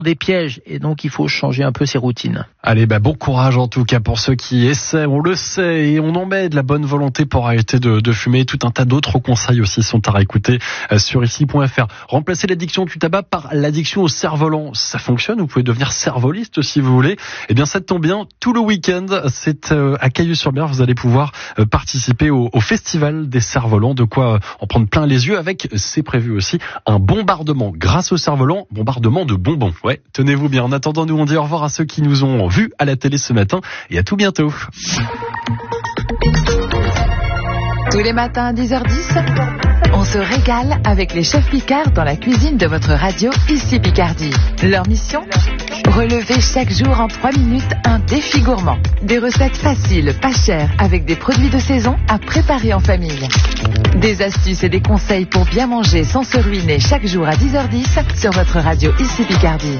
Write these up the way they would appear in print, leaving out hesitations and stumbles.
des pièges et donc il faut changer un peu ses routines. Allez, bon courage en tout cas pour ceux qui essaient, on le sait et on en met de la bonne volonté pour arrêter de fumer. Tout un tas d'autres conseils aussi sont à réécouter sur ici.fr. Remplacer l'addiction du tabac par l'addiction au cerf-volant, ça fonctionne, vous pouvez devenir cervoliste si vous voulez. Eh bien ça tombe bien, tout le week-end, c'est à Cailloux-sur-Bière, vous allez pouvoir participer au festival des cerfs-volants, de quoi en prendre plein les yeux avec, c'est prévu aussi, un bombardement grâce au cerf-volant, bombardement de bonbons. Ouais, tenez-vous bien. En attendant, nous on dit au revoir à ceux qui nous ont vus à la télé ce matin et à tout bientôt. Tous les matins à 10h10, on se régale avec les chefs Picard dans la cuisine de votre radio Ici Picardie. Leur mission ? Relever chaque jour en 3 minutes un défi gourmand. Des recettes faciles, pas chères, avec des produits de saison à préparer en famille. Des astuces et des conseils pour bien manger sans se ruiner chaque jour à 10h10 sur votre radio Ici Picardie.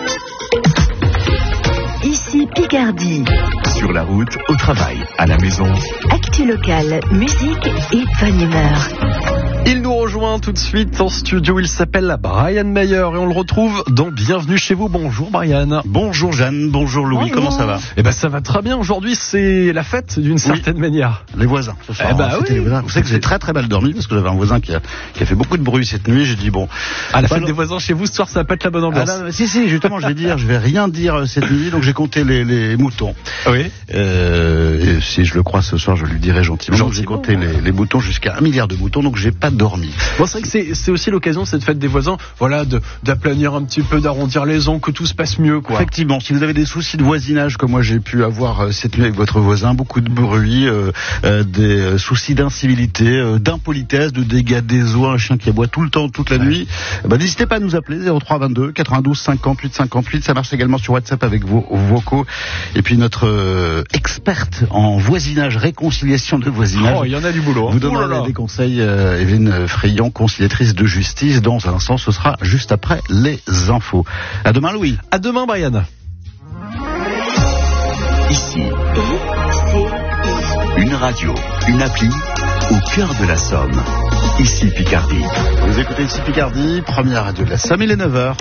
Ici Picardie. Sur la route, au travail, à la maison. Actu locale, musique et bonne humeur. Il nous rejoint tout de suite en studio, il s'appelle Brian Meyer et on le retrouve dans Bienvenue chez vous. Bonjour Brian. Bonjour Jeanne, bonjour Louis, bonjour. Comment ça va ? Ça va très bien, aujourd'hui c'est la fête d'une certaine manière. Les voisins, ce soir, oui. les voisins. Vous savez que j'ai très très mal dormi parce que j'avais un voisin qui a fait beaucoup de bruit cette nuit, j'ai dit bon... la fête des voisins chez vous ce soir, ça va pas être la bonne ambiance. Si, justement je vais rien dire cette nuit, donc j'ai compté les moutons. Oui. Et si je le crois ce soir, je lui dirai gentiment. Donc, j'ai compté les moutons jusqu'à 1 milliard de moutons, donc j'ai pas dormi. Bon, c'est vrai que c'est aussi l'occasion, cette fête des voisins, voilà, d'aplanir un petit peu, d'arrondir les ongles, que tout se passe mieux, quoi. Effectivement, si vous avez des soucis de voisinage, comme moi j'ai pu avoir cette nuit avec votre voisin, beaucoup de bruit, des soucis d'incivilité, d'impolitesse, de dégâts des eaux, un chien qui aboie tout le temps, toute la nuit, n'hésitez pas à nous appeler, 03 22 92 58 58, ça marche également sur WhatsApp avec vos vocaux. Et puis notre experte en voisinage, réconciliation de voisinage. Oh, il y en a du boulot. Vous donnerez des conseils, Evelyne Friand, conciliatrice de justice. Dans un instant, ce sera juste après les infos. À demain, Louis. À demain, Brian. Ici, une radio, une appli au cœur de la Somme. Ici Picardie. Vous écoutez Ici Picardie, première radio de la Somme, il est 9h.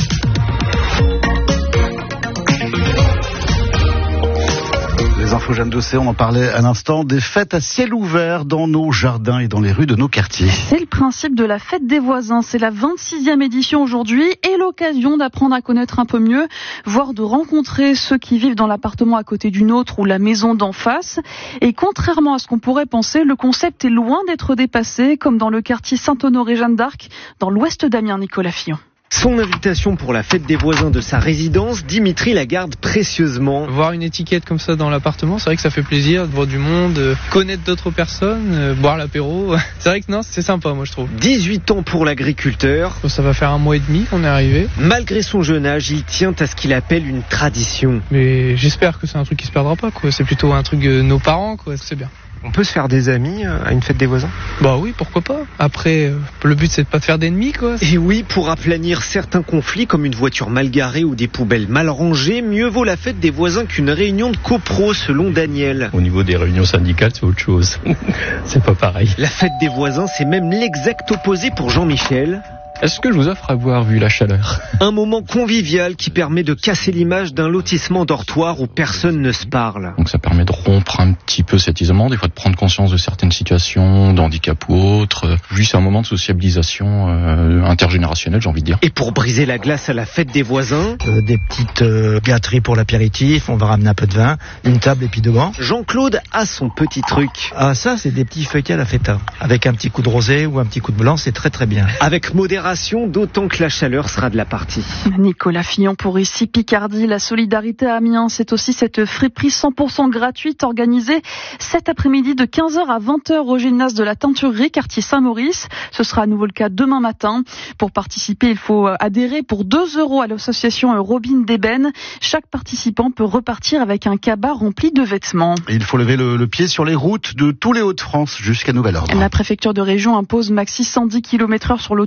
Les infos Jeanne Dossé, on en parlait à l'instant, des fêtes à ciel ouvert dans nos jardins et dans les rues de nos quartiers. C'est le principe de la fête des voisins. C'est la 26e édition aujourd'hui et l'occasion d'apprendre à connaître un peu mieux, voire de rencontrer ceux qui vivent dans l'appartement à côté du nôtre ou la maison d'en face. Et contrairement à ce qu'on pourrait penser, le concept est loin d'être dépassé, comme dans le quartier Saint-Honoré-Jeanne d'Arc, dans l'ouest d'Amiens. Nicolas Fillon. Son invitation pour la fête des voisins de sa résidence, Dimitri la garde précieusement. Voir une étiquette comme ça dans l'appartement, c'est vrai que ça fait plaisir de voir du monde, connaître d'autres personnes, boire l'apéro. C'est vrai que non, c'est sympa, moi je trouve. 18 ans pour l'agriculteur. Ça va faire 1 mois et demi qu'on est arrivé. Malgré son jeune âge, il tient à ce qu'il appelle une tradition. Mais j'espère que c'est un truc qui se perdra pas, quoi. C'est plutôt un truc de nos parents, quoi. C'est bien. On peut se faire des amis à une fête des voisins ? Bah oui, pourquoi pas. Après, le but c'est de pas te faire d'ennemis, quoi. Et oui, pour aplanir certains conflits comme une voiture mal garée ou des poubelles mal rangées, mieux vaut la fête des voisins qu'une réunion de copro, selon Daniel. Au niveau des réunions syndicales, c'est autre chose. C'est pas pareil. La fête des voisins, c'est même l'exact opposé pour Jean-Michel. Est-ce que je vous offre à boire vu la chaleur ? Un moment convivial qui permet de casser l'image d'un lotissement dortoir où personne ne se parle. Donc ça permet de rompre un petit peu cet isolement, des fois de prendre conscience de certaines situations, d'handicap ou autres. Juste un moment de sociabilisation intergénérationnelle, j'ai envie de dire. Et pour briser la glace à la fête des voisins, des petites gâteries pour l'apéritif, on va ramener un peu de vin, une table et puis 2 bancs. Jean-Claude a son petit truc. Ah ça, c'est des petits feuilletés à la feta. Avec un petit coup de rosé ou un petit coup de blanc, c'est très très bien. Avec modération, d'autant que la chaleur sera de la partie. Nicolas Fillon pour Ici Picardie. La solidarité à Amiens, c'est aussi cette friperie 100% gratuite organisée cet après-midi de 15h à 20h au gymnase de la Teinturerie, quartier Saint-Maurice. Ce sera à nouveau le cas demain matin. Pour participer, il faut adhérer pour 2 € à l'association Robin d'Ébène. Chaque participant peut repartir avec un cabas rempli de vêtements. Et il faut lever le pied sur les routes de tous les Hauts-de-France jusqu'à nouvel ordre. La préfecture de région impose maxi 110 km/h sur l'autoroute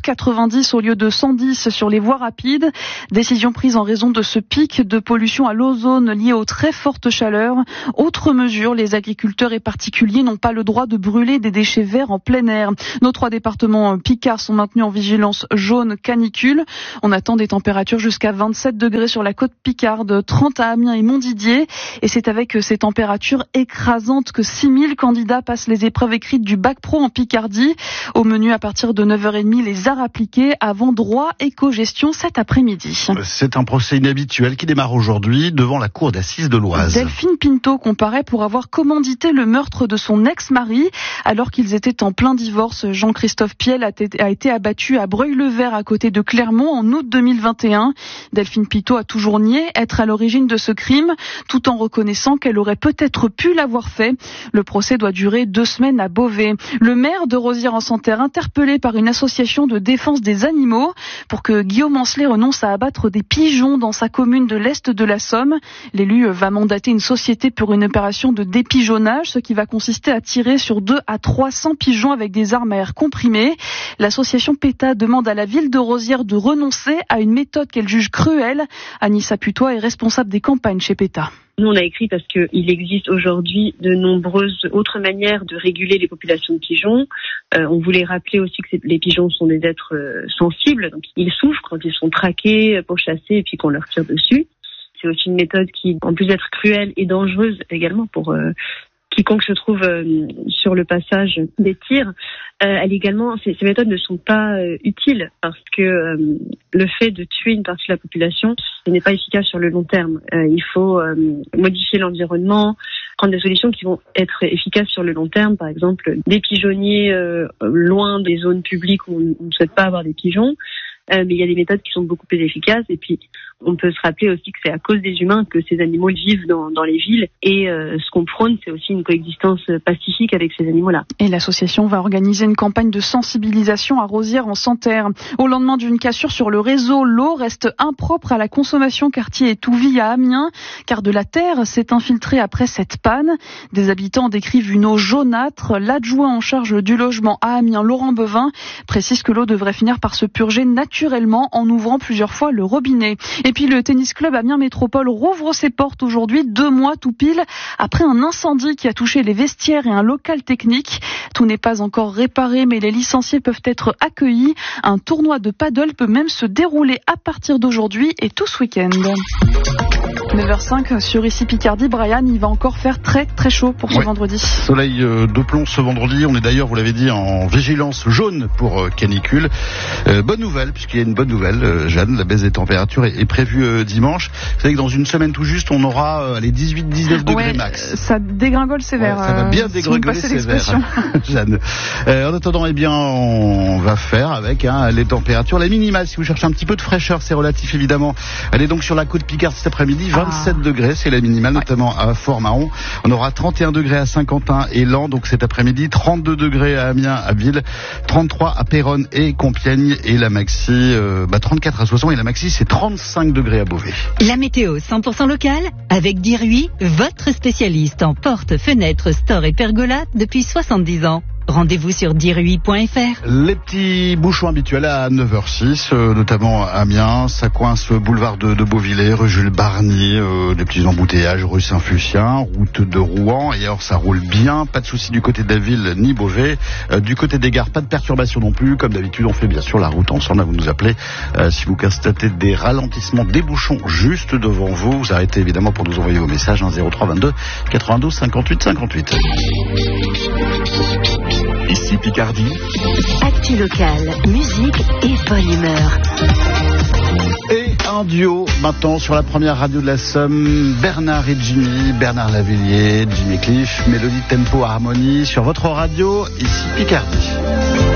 90 au lieu de 110 sur les voies rapides. Décision prise en raison de ce pic de pollution à l'ozone lié aux très fortes chaleurs. Autre mesure, les agriculteurs et particuliers n'ont pas le droit de brûler des déchets verts en plein air. Nos 3 départements picards sont maintenus en vigilance jaune canicule. On attend des températures jusqu'à 27 degrés sur la côte picarde, 30 à Amiens et Montdidier. Et c'est avec ces températures écrasantes que 6000 candidats passent les épreuves écrites du bac pro en Picardie. Au menu à partir de 9h30, les arts appliqués avant droit éco-gestion cet après-midi. C'est un procès inhabituel qui démarre aujourd'hui devant la cour d'assises de l'Oise. Delphine Pinto comparaît pour avoir commandité le meurtre de son ex-mari. Alors qu'ils étaient en plein divorce, Jean-Christophe Piel a été abattu à Breuil-le-Vert à côté de Clermont en août 2021. Delphine Pinto a toujours nié être à l'origine de ce crime, tout en reconnaissant qu'elle aurait peut-être pu l'avoir fait. Le procès doit durer 2 semaines à Beauvais. Le maire de Rosières-en-Santerre interpellé par une association de défense des animaux pour que Guillaume Ancelet renonce à abattre des pigeons dans sa commune de l'Est de la Somme. L'élu va mandater une société pour une opération de dépigeonnage, ce qui va consister à tirer sur 200 à 300 pigeons avec des armes à air comprimées. L'association PETA demande à la ville de Rosières de renoncer à une méthode qu'elle juge cruelle. Anissa Putois est responsable des campagnes chez PETA. Nous, on a écrit parce qu'il existe aujourd'hui de nombreuses autres manières de réguler les populations de pigeons. On voulait rappeler aussi que les pigeons sont des êtres sensibles, donc ils souffrent quand ils sont traqués, pourchassés et puis qu'on leur tire dessus. C'est aussi une méthode qui, en plus d'être cruelle, est dangereuse également pour quiconque se trouve sur le passage des tirs. Elle également, ces méthodes ne sont pas utiles parce que le fait de tuer une partie de la population, ce n'est pas efficace sur le long terme. Il faut modifier l'environnement, prendre des solutions qui vont être efficaces sur le long terme. Par exemple, des pigeonniers loin des zones publiques où on ne souhaite pas avoir des pigeons. Mais il y a des méthodes qui sont beaucoup plus efficaces. Et puis, on peut se rappeler aussi que c'est à cause des humains que ces animaux vivent dans les villes. Et ce qu'on prône, c'est aussi une coexistence pacifique avec ces animaux-là. Et l'association va organiser une campagne de sensibilisation à Rosières-en-Santerre. Au lendemain d'une cassure sur le réseau, l'eau reste impropre à la consommation quartier Étouville à Amiens, car de la terre s'est infiltrée après cette panne. Des habitants décrivent une eau jaunâtre. L'adjoint en charge du logement à Amiens, Laurent Bevin, précise que l'eau devrait finir par se purger naturellement en ouvrant plusieurs fois le robinet. Et puis le tennis club Amiens Métropole rouvre ses portes aujourd'hui, 2 mois tout pile après un incendie qui a touché les vestiaires et un local technique. Tout n'est pas encore réparé, mais les licenciés peuvent être accueillis. Un tournoi de paddle peut même se dérouler à partir d'aujourd'hui et tout ce week-end. 9h05 sur ici Picardie. Brian, il va encore faire très très chaud pour ce vendredi. Soleil de plomb ce vendredi. On est d'ailleurs, vous l'avez dit, en vigilance jaune pour canicule. Bonne nouvelle, puisqu'il y a une bonne nouvelle, Jeanne. La baisse des températures est prévue dimanche. Vous savez que dans une semaine tout juste, on aura les 18-19 degrés max. Ça dégringole sévère. Ça va bien dégringoler sévère, Jeanne. En attendant, eh bien, on va faire avec les températures. La minimale, si vous cherchez un petit peu de fraîcheur, c'est relatif évidemment. Elle est donc sur la côte Picard cet après-midi. 27 degrés, c'est la minimale, notamment à Fort-Mahon. On aura 31 degrés à Saint-Quentin et Laon, donc cet après-midi. 32 degrés à Amiens, à Ville. 33 à Péronne et Compiègne. Et la maxi, 34 à Soissons. Et la maxi, c'est 35 degrés à Beauvais. La météo 100% locale avec Diruy, votre spécialiste en portes, fenêtres, stores et pergolas depuis 70 ans. Rendez-vous sur diruy.fr. Les petits bouchons habituels à 9h06, notamment à Amiens. Ça coince boulevard de Beauvillers, rue Jules Barnier, des petits embouteillages rue Saint-Fucien, route de Rouen. Et alors ça roule bien, pas de soucis du côté de la ville ni Beauvais. Du côté des gares, pas de perturbation non plus. Comme d'habitude, on fait bien sûr la route ensemble. Vous nous appelez si vous constatez des ralentissements, des bouchons juste devant vous. Vous arrêtez évidemment pour nous envoyer vos messages 03 22 92 58 58. Ici Picardie. Actu locale, musique et bonne humeur. Et un duo maintenant sur la première radio de la Somme, Bernard et Jimmy, Bernard Lavillier, Jimmy Cliff, Mélodie, Tempo, Harmonie sur votre radio, ici Picardie.